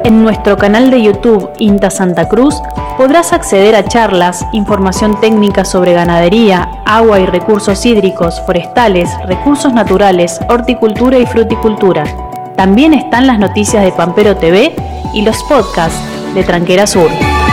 En nuestro canal de YouTube INTA Santa Cruz podrás acceder a charlas, información técnica sobre ganadería, agua y recursos hídricos, forestales, recursos naturales, horticultura y fruticultura. También están las noticias de Pampero TV y los podcasts de Tranquera Sur.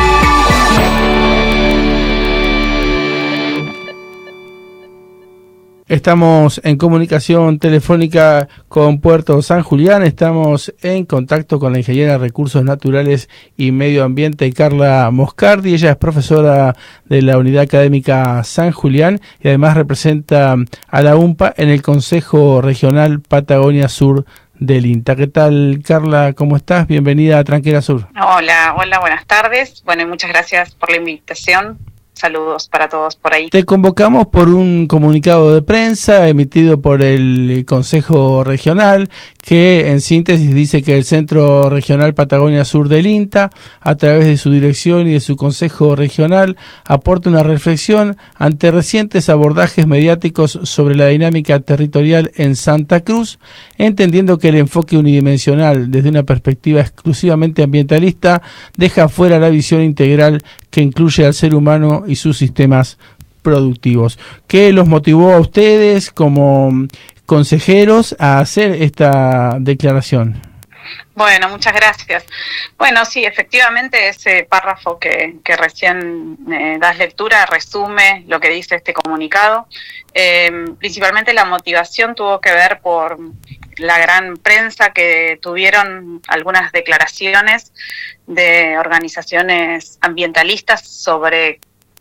Estamos en comunicación telefónica con Puerto San Julián, estamos en contacto con la ingeniera de Recursos Naturales y Medio Ambiente Carla Moscardi. Ella es profesora de la Unidad Académica San Julián y además representa a la UMPA en el Consejo Regional Patagonia Sur del INTA. ¿Qué tal, Carla? ¿Cómo estás? Bienvenida a Tranquera Sur. Hola, buenas tardes. Bueno, y muchas gracias por la invitación. Saludos para todos por ahí. Te convocamos por un comunicado de prensa emitido por el Consejo Regional que en síntesis dice que el Centro Regional Patagonia Sur del INTA, a través de su dirección y de su Consejo Regional, aporta una reflexión ante recientes abordajes mediáticos sobre la dinámica territorial en Santa Cruz, entendiendo que el enfoque unidimensional desde una perspectiva exclusivamente ambientalista deja fuera la visión integral que incluye al ser humano y sus sistemas productivos. ¿Qué los motivó a ustedes como consejeros a hacer esta declaración? Bueno, muchas gracias. Bueno, sí, efectivamente ese párrafo que recién das lectura resume lo que dice este comunicado. Principalmente la motivación tuvo que ver por la gran prensa que tuvieron algunas declaraciones de organizaciones ambientalistas sobre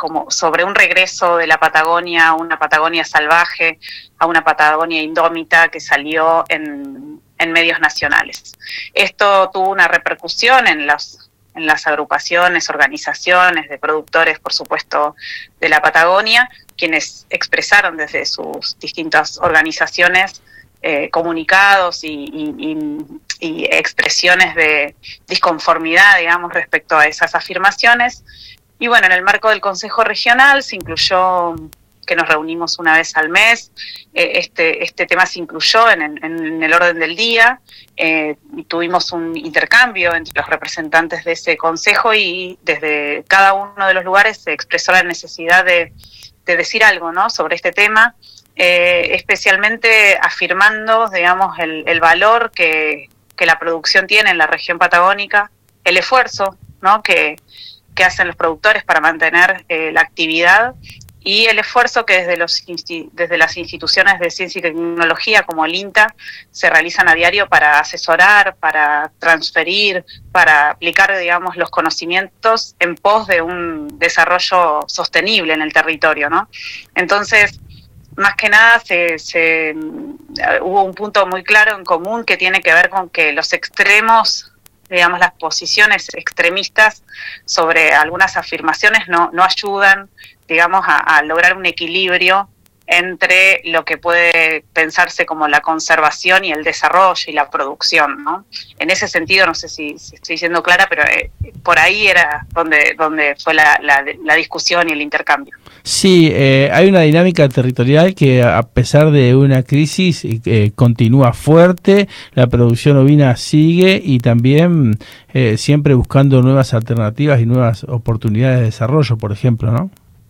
un regreso de la Patagonia a una Patagonia salvaje, a una Patagonia indómita que salió en medios nacionales. Esto tuvo una repercusión en las agrupaciones, organizaciones de productores, por supuesto, de la Patagonia, quienes expresaron desde sus distintas organizaciones comunicados y expresiones de disconformidad, digamos, respecto a esas afirmaciones. Y bueno, en el marco del Consejo Regional se incluyó, que nos reunimos una vez al mes, este tema se incluyó en el orden del día, y tuvimos un intercambio entre los representantes de ese consejo y desde cada uno de los lugares se expresó la necesidad de decir algo, ¿no?, sobre este tema, especialmente afirmando, digamos, el valor que la producción tiene en la región patagónica, el esfuerzo, ¿no?, que hacen los productores para mantener la actividad y el esfuerzo que desde las instituciones de ciencia y tecnología como el INTA se realizan a diario para asesorar, para transferir, para aplicar, digamos, los conocimientos en pos de un desarrollo sostenible en el territorio, ¿no? Entonces, más que nada hubo un punto muy claro en común que tiene que ver con que los extremos, digamos, las posiciones extremistas sobre algunas afirmaciones no ayudan, digamos, a lograr un equilibrio entre lo que puede pensarse como la conservación y el desarrollo y la producción, ¿no? En ese sentido, no sé si estoy siendo clara, pero por ahí era donde fue la discusión y el intercambio. Sí, hay una dinámica territorial que a pesar de una crisis continúa fuerte, la producción ovina sigue y también siempre buscando nuevas alternativas y nuevas oportunidades de desarrollo, por ejemplo, ¿no?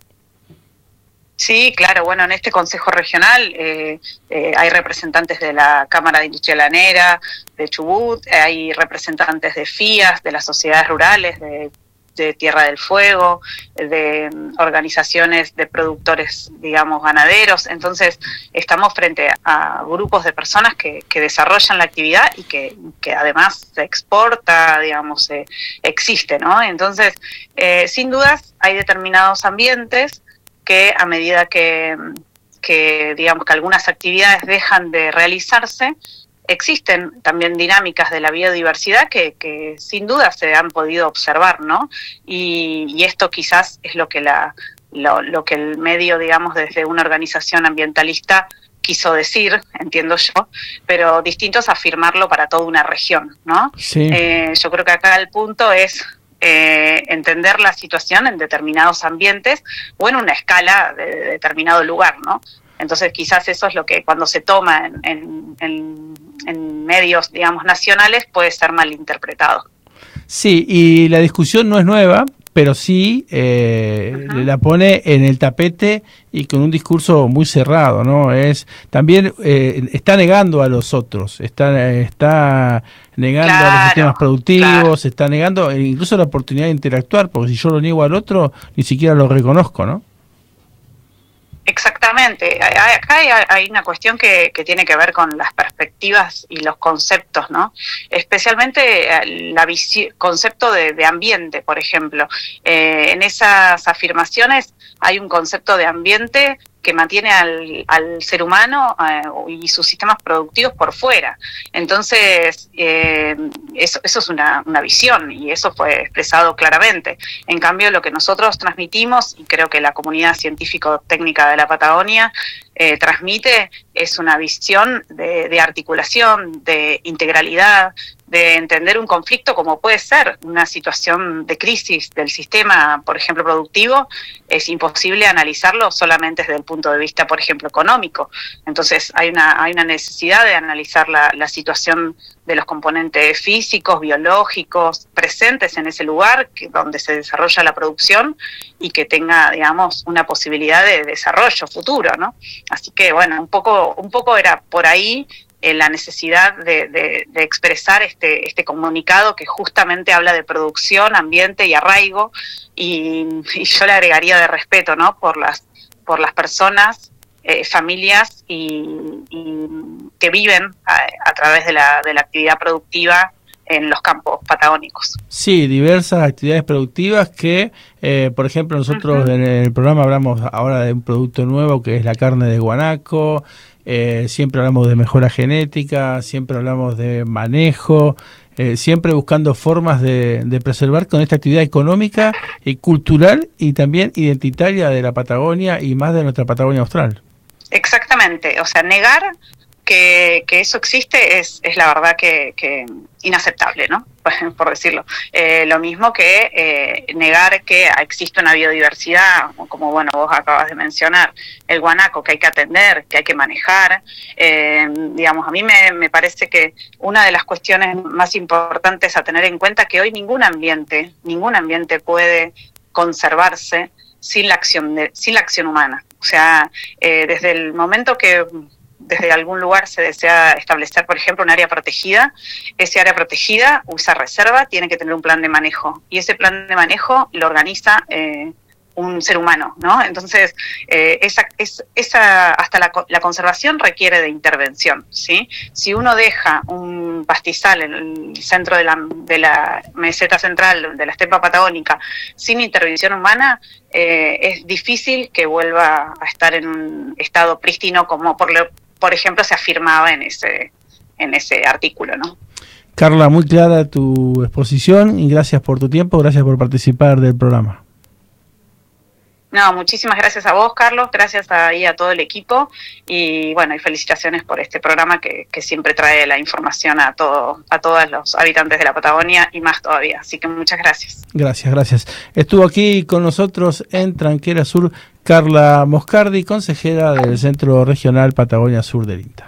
Sí, claro, bueno, en este Consejo Regional hay representantes de la Cámara de Industria Lanera, de Chubut, hay representantes de FIAS, de las sociedades rurales, de Tierra del Fuego, de organizaciones de productores, digamos, ganaderos. Entonces, estamos frente a grupos de personas que desarrollan la actividad y que además se exporta, digamos, existe, ¿no? Entonces, sin dudas, hay determinados ambientes que a medida que digamos que algunas actividades dejan de realizarse, existen también dinámicas de la biodiversidad que sin duda se han podido observar, ¿no? Y esto quizás es lo que el medio, digamos, desde una organización ambientalista quiso decir, entiendo yo, pero distinto es afirmarlo para toda una región, ¿no? Sí. Yo creo que acá el punto es entender la situación en determinados ambientes o en una escala de determinado lugar, ¿no? Entonces quizás eso es lo que cuando se toma en medios, digamos, nacionales puede ser malinterpretado. Sí, y la discusión no es nueva, pero sí la pone en el tapete y con un discurso muy cerrado, ¿no? También está negando a los otros, está negando a los sistemas productivos, está negando incluso la oportunidad de interactuar, porque si yo lo niego al otro, ni siquiera lo reconozco, ¿no? Exactamente. Acá hay una cuestión que tiene que ver con las perspectivas y los conceptos, ¿no? Especialmente concepto de ambiente, por ejemplo. En esas afirmaciones hay un concepto de ambiente que mantiene al ser humano y sus sistemas productivos por fuera. Entonces, eso es una visión, y eso fue expresado claramente. En cambio, lo que nosotros transmitimos, y creo que la comunidad científico-técnica de la Patagonia transmite, es una visión de articulación, de integralidad, de entender un conflicto como puede ser una situación de crisis del sistema, por ejemplo, productivo. Es imposible analizarlo solamente desde el punto de vista, por ejemplo, económico. Entonces hay una necesidad de analizar la situación de los componentes físicos, biológicos, presentes en ese lugar donde se desarrolla la producción, y que tenga, digamos, una posibilidad de desarrollo futuro, ¿no? Así que, bueno, un poco era por ahí la necesidad de expresar este comunicado, que justamente habla de producción, ambiente y arraigo, y yo le agregaría de respeto, ¿no? por las personas, familias y que viven a través de la actividad productiva en los campos patagónicos. Sí, diversas actividades productivas que, por ejemplo, nosotros en el programa hablamos ahora de un producto nuevo que es la carne de guanaco. Siempre hablamos de mejora genética, siempre hablamos de manejo, siempre buscando formas de preservar con esta actividad económica y cultural y también identitaria de la Patagonia, y más de nuestra Patagonia austral. Exactamente, o sea, negar que eso existe es la verdad que inaceptable, ¿no? Por decirlo. Lo mismo que negar que existe una biodiversidad, como bueno, vos acabas de mencionar, el guanaco, que hay que atender, que hay que manejar. Digamos, a mí me parece que una de las cuestiones más importantes a tener en cuenta es que hoy ningún ambiente puede conservarse sin la acción humana. O sea, desde el momento que desde algún lugar se desea establecer, por ejemplo, un área protegida, ese área protegida, esa reserva, tiene que tener un plan de manejo, y ese plan de manejo lo organiza un ser humano, ¿no? Entonces, hasta la conservación requiere de intervención, ¿sí? Si uno deja un pastizal en el centro de la meseta central de la estepa patagónica sin intervención humana, es difícil que vuelva a estar en un estado prístino, como por ejemplo se afirmaba en ese artículo, ¿no? Carla, muy clara tu exposición, y gracias por tu tiempo, gracias por participar del programa. No, muchísimas gracias a vos, Carlos, gracias ahí a todo el equipo, y bueno, y felicitaciones por este programa que siempre trae la información a todos los habitantes de la Patagonia, y más todavía, así que muchas gracias. Gracias. Estuvo aquí con nosotros en Tranquera Sur Carla Moscardi, consejera del Centro Regional Patagonia Sur del INTA.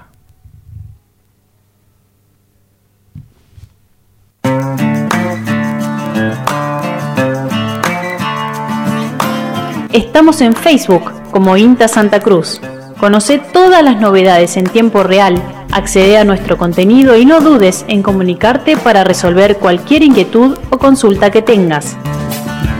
Estamos en Facebook como INTA Santa Cruz. Conoce todas las novedades en tiempo real, accede a nuestro contenido y no dudes en comunicarte para resolver cualquier inquietud o consulta que tengas.